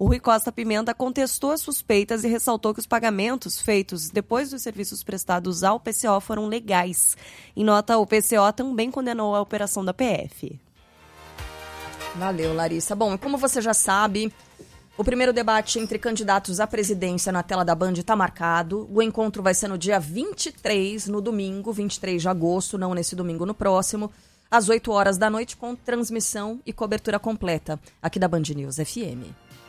O Rui Costa Pimenta contestou as suspeitas e ressaltou que os pagamentos feitos depois dos serviços prestados ao PCO foram legais. Em nota, o PCO também condenou a operação da PF. Valeu, Larissa. Bom, como você já sabe, o primeiro debate entre candidatos à presidência na tela da Band está marcado. O encontro vai ser no dia 23, no domingo, 23 de agosto, não nesse domingo, no próximo, às 8 horas da noite, com transmissão e cobertura completa aqui da Band News FM.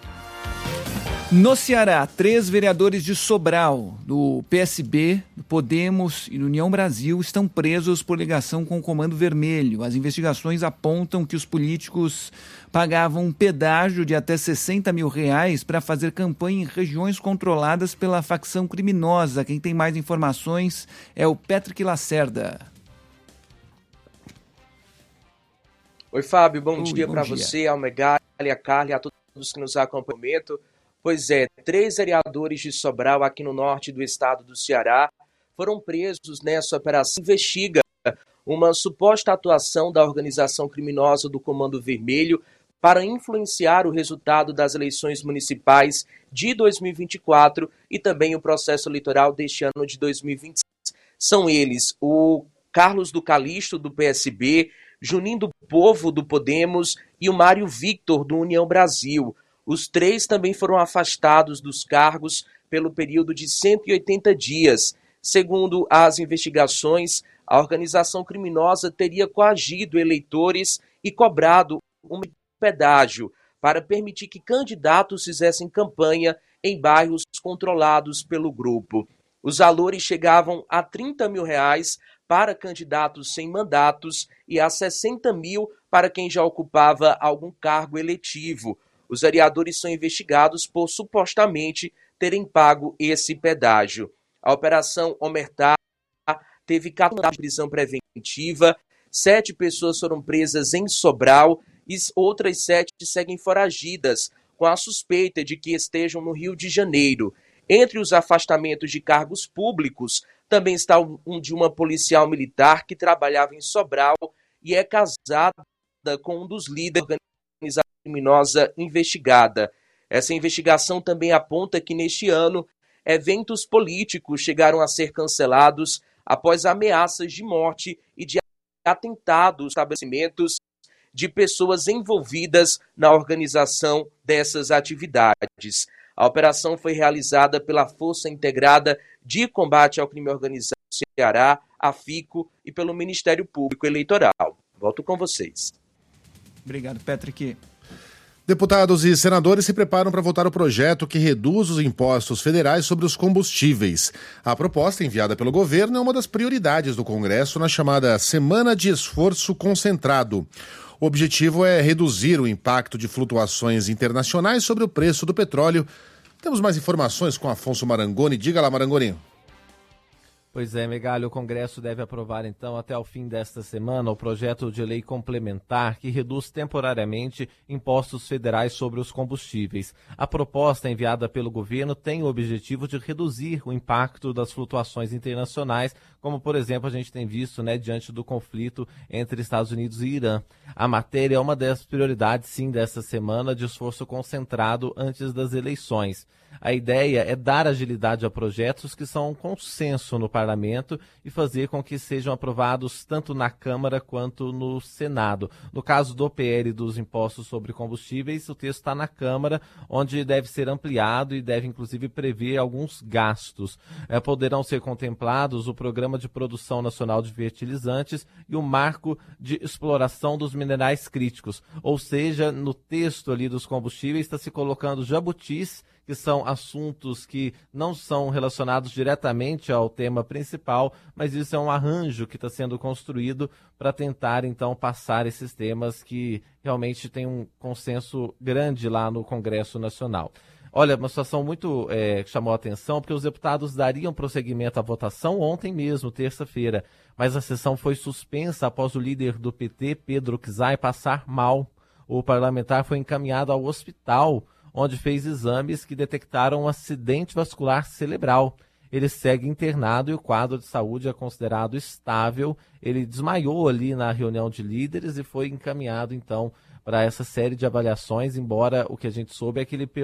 No Ceará, 3 vereadores de Sobral, do PSB, do Podemos e do União Brasil, estão presos por ligação com o Comando Vermelho. As investigações apontam que os políticos pagavam um pedágio de até R$60 mil para fazer campanha em regiões controladas pela facção criminosa. Quem tem mais informações é o Patrick Lacerda. Oi, Fábio, bom dia para você, ao Megali, a Carla e a todos que nos acompanham. Pois é, 3 vereadores de Sobral, aqui no norte do estado do Ceará, foram presos nessa operação. Investiga uma suposta atuação da organização criminosa do Comando Vermelho para influenciar o resultado das eleições municipais de 2024 e também o processo eleitoral deste ano de 2026. São eles o Carlos do Calixto, do PSB, Juninho do Povo, do Podemos, e o Mário Victor, do União Brasil. Os 3 também foram afastados dos cargos pelo período de 180 dias. Segundo as investigações, a organização criminosa teria coagido eleitores e cobrado um pedágio para permitir que candidatos fizessem campanha em bairros controlados pelo grupo. Os valores chegavam a R$30 mil para candidatos sem mandatos e a R$60 mil para quem já ocupava algum cargo eletivo. Os vereadores são investigados por supostamente terem pago esse pedágio. A Operação Omertá teve 14 de prisão preventiva, 7 pessoas foram presas em Sobral e outras 7 seguem foragidas, com a suspeita de que estejam no Rio de Janeiro. Entre os afastamentos de cargos públicos, também está um de uma policial militar que trabalhava em Sobral e é casada com um dos líderes da organização criminosa investigada. Essa investigação também aponta que neste ano eventos políticos chegaram a ser cancelados após ameaças de morte e de atentados a estabelecimentos de pessoas envolvidas na organização dessas atividades. A operação foi realizada pela Força Integrada de Combate ao Crime Organizado do Ceará, a FICO, e pelo Ministério Público Eleitoral. Volto com vocês. Obrigado, Patrick. Deputados e senadores se preparam para votar o projeto que reduz os impostos federais sobre os combustíveis. A proposta enviada pelo governo é uma das prioridades do Congresso na chamada Semana de Esforço Concentrado. O objetivo é reduzir o impacto de flutuações internacionais sobre o preço do petróleo. Temos mais informações com Afonso Marangoni. Diga lá, Marangoni. Pois é, Megali, o Congresso deve aprovar então até o fim desta semana o projeto de lei complementar que reduz temporariamente impostos federais sobre os combustíveis. A proposta enviada pelo governo tem o objetivo de reduzir o impacto das flutuações internacionais, como por exemplo a gente tem visto, diante do conflito entre Estados Unidos e Irã. A matéria é uma das prioridades, sim, desta semana de esforço concentrado antes das eleições. A ideia é dar agilidade a projetos que são um consenso no parlamento e fazer com que sejam aprovados tanto na Câmara quanto no Senado. No caso do PL dos impostos sobre combustíveis, o texto está na Câmara, onde deve ser ampliado e deve inclusive prever alguns gastos. Poderão ser contemplados o Programa de Produção Nacional de Fertilizantes e o Marco de Exploração dos Minerais Críticos. Ou seja, no texto ali dos combustíveis está se colocando jabutis, que são assuntos que não são relacionados diretamente ao tema principal, mas isso é um arranjo que está sendo construído para tentar, então, passar esses temas que realmente tem um consenso grande lá no Congresso Nacional. Olha, uma situação muito que chamou a atenção, porque os deputados dariam prosseguimento à votação ontem mesmo, terça-feira, mas a sessão foi suspensa após o líder do PT, Pedro Czai, passar mal. O parlamentar foi encaminhado ao hospital, onde fez exames que detectaram um acidente vascular cerebral. Ele segue internado e o quadro de saúde é considerado estável. Ele desmaiou ali na reunião de líderes e foi encaminhado, então, para essa série de avaliações, embora o que a gente soube é que ele